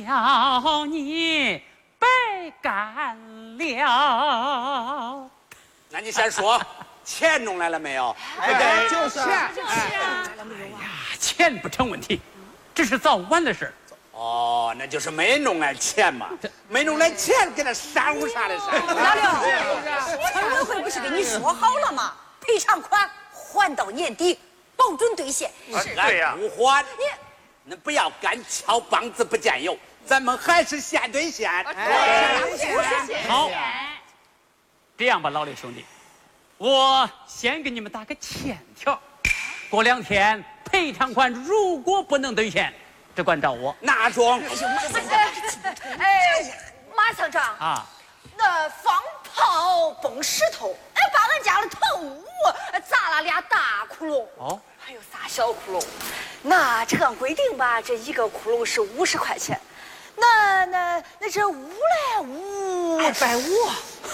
了你，白干了。 那你先说，钱弄来了没有？ 哎，就是钱不成问题，只是早晚的事。 哦，那就是没弄来钱嘛，没弄来钱，给他商务啥的噻。 老刘，村委会不是跟你说好了吗？赔偿款还到年底，保准兑现。 对呀，不还，那不要干敲梆子不见油，咱们还是现兑现。 好，这样吧，老刘兄弟，我先给你们打个欠条，过2天赔偿款如果不能兑现，只管找我。 那中。 马乡长啊， 那放炮崩石头，把俺家的头屋砸了2大窟窿， 哦， 还有仨小窟窿。那这按规定吧，这一个窟窿是50块钱，那这屋嘞550，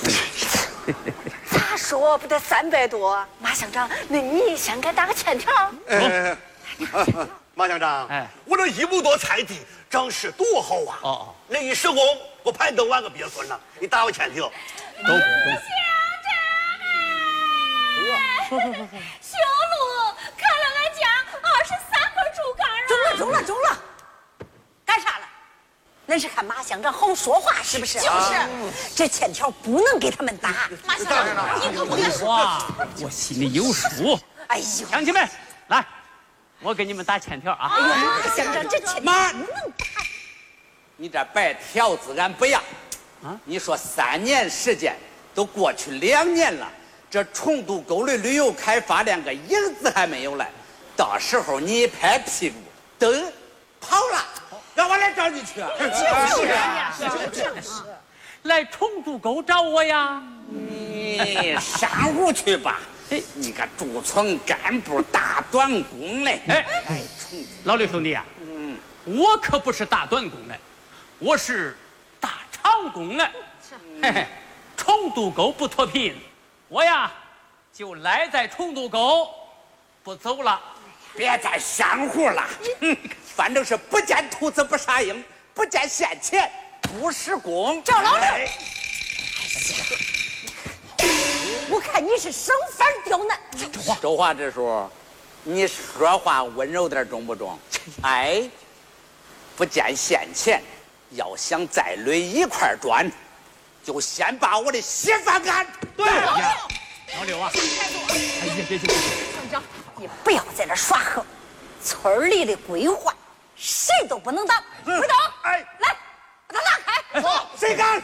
咋说不得300多？马乡长，那你先给打个欠条。 马乡长，我这1亩多菜地，长势多好啊！ 哦， 那一施工，我排等完个鳖孙了。你打我欠条。 马乡长，修路砍了俺家23根竹竿啊！ 中了，干啥了？那是看马乡长好说话是不是？这欠条不能给他们打。 马乡长，你可不敢说。 我心里有数。 哎呦， 乡亲们，来，我给你们打欠条啊！ 哎呦，马乡长，这欠条不能打。 你这白条子俺不要啊！你说3年时间都过去2年了，这重渡沟的旅游开发连个影子还没有来，到时候你一拍屁股噔跑了，让我来找你去。 就是来重渡沟找我呀！ 你商务去吧。你个驻村干部大短工嘞！ 老刘兄弟啊，我可不是大短工嘞，我是大长工嘞。嘿嘿，重渡沟不脱贫，我呀就赖在重渡沟不走了。 别再商户了，反正是不见兔子不撒鹰，不见现钱不施工。 赵老六，我看你是生反刁难。 周话这说，你说话温柔点中不中？哎，不见现钱，要想再垒一块砖，就先把我的媳妇干。 对，老刘啊，哎呀，别， 乡长，你不要在这耍横，村里的规划谁都不能挡，不懂？哎，来，把他拉开。 谁干？